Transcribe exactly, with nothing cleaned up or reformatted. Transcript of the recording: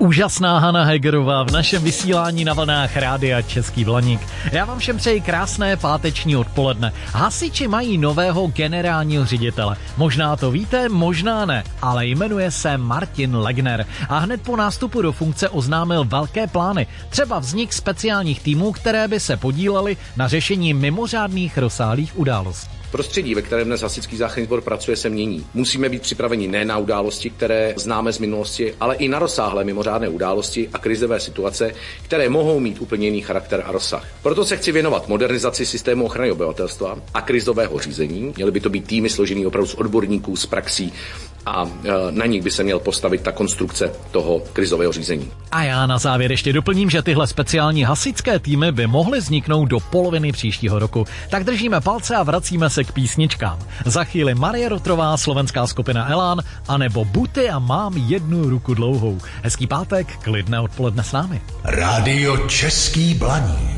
Úžasná Hana Hegerová v našem vysílání na vlnách Rádia Český Blaník. Já vám všem přeji krásné páteční odpoledne. Hasiči mají nového generálního ředitele. Možná to víte, možná ne, ale jmenuje se Martin Legner a hned po nástupu do funkce oznámil velké plány. Třeba vznik speciálních týmů, které by se podílely na řešení mimořádných rozsáhlých událostí. Prostředí, ve kterém dnes Hasičský záchranný sbor pracuje, se mění. Musíme být připraveni ne na události, které známe z minulosti, ale i na rozsáhlé mimořádné události a krizové situace, které mohou mít úplně jiný charakter a rozsah. Proto se chci věnovat modernizaci systému ochrany obyvatelstva a krizového řízení. Měly by to být týmy složený opravdu z odborníků, z praxí a na nich by se měl postavit ta konstrukce toho krizového řízení. A já na závěr ještě doplním, že tyhle speciální hasičské týmy by mohly vzniknout do poloviny příštího roku. Tak držíme palce a vracíme se k písničkám. Za chvíli Marie Rotrová, slovenská skupina Elán, anebo Buty a Mám jednu ruku dlouhou. Hezký pátek, klidné odpoledne s námi. Rádio Český Blaník.